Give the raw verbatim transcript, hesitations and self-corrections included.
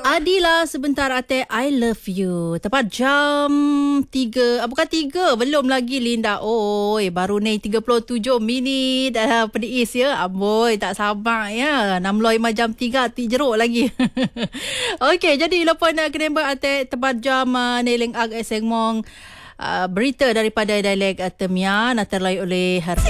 Adila sebentar ate I love you. Tepat jam tiga. Ah, bukan tiga. Belum lagi Linda. Oi, baru ni tiga puluh tujuh minit. Dah pedis ya. Amboi, tak sabar ya. enam puluh lima jam tiga. Ti jeruk lagi. Okey, jadi lepas nak kena ate tepat jam uh, neling ag eseng mong uh, berita daripada dialek uh, Temian. Terlai oleh